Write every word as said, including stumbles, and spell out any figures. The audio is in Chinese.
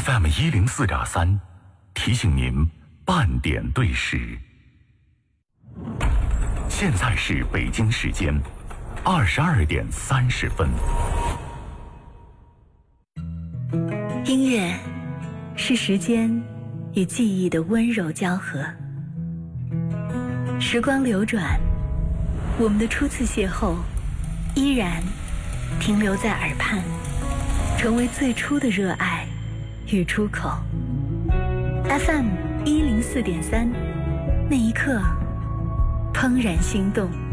F M 一零四点三，提醒您半点对时。现在是北京时间二十二点三十分。 音乐是时间与记忆的温柔交合。时光流转，我们的初次邂逅依然停留在耳畔，成为最初的热爱与出口。 F M 一零四点三，那一刻怦然心动。